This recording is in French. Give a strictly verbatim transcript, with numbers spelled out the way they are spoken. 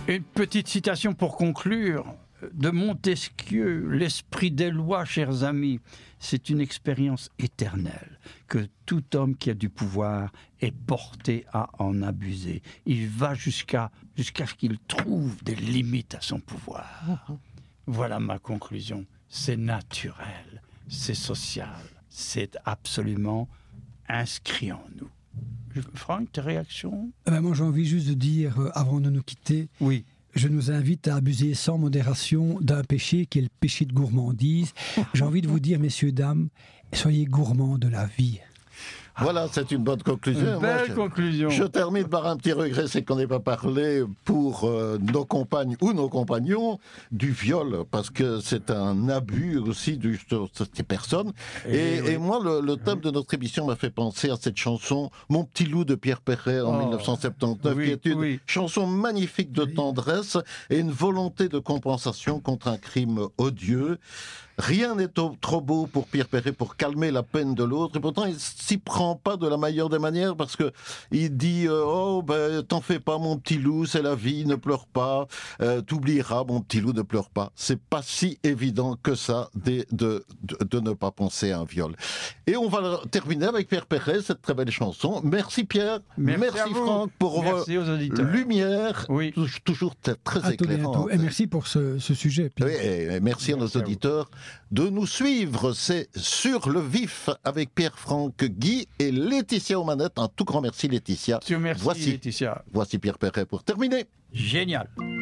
Une petite citation pour conclure de Montesquieu, l'esprit des lois, chers amis, c'est une expérience éternelle que tout homme qui a du pouvoir est porté à en abuser. Il va jusqu'à jusqu'à ce qu'il trouve des limites à son pouvoir. Voilà ma conclusion. C'est naturel, c'est social, c'est absolument inscrit en nous. Franck, tes réactions ? eh ben Moi, j'ai envie juste de dire, euh, avant de nous quitter, oui. Je nous invite à abuser sans modération d'un péché qui est le péché de gourmandise. J'ai envie de vous dire, messieurs, dames, soyez gourmands de la vie. Voilà, c'est une bonne conclusion. Une belle Moi, je, conclusion. Je termine par un petit regret, c'est qu'on n'ait pas parlé pour euh, nos compagnes ou nos compagnons du viol, parce que c'est un abus aussi de ces personnes. Et, et, oui. et moi, le, le thème de notre émission m'a fait penser à cette chanson « Mon petit loup » de Pierre Perret en oh, mille neuf cent soixante-dix-neuf, oui, qui est une oui. chanson magnifique de tendresse et une volonté de compensation contre un crime odieux. Rien n'est trop beau pour Pierre Perret pour calmer la peine de l'autre, et pourtant il s'y prend pas de la meilleure des manières, parce que il dit euh, oh ben t'en fais pas mon petit loup, c'est la vie, ne pleure pas, euh, t'oublieras mon petit loup, ne pleure pas. C'est pas si évident que ça de, de, de, de ne pas penser à un viol. Et on va terminer avec Pierre Perret, cette très belle chanson. Merci Pierre, merci, merci Franck pour merci vos lumières, oui. toujours très à éclairantes. Et merci pour ce, ce sujet. Oui, et merci, merci à nos auditeurs de nous suivre. C'est Sur le vif avec Pierre-Franck Guy et Laetitia aux manettes. Un tout grand merci Laetitia. Merci voici, Laetitia. Voici Pierre Perret pour terminer. Génial.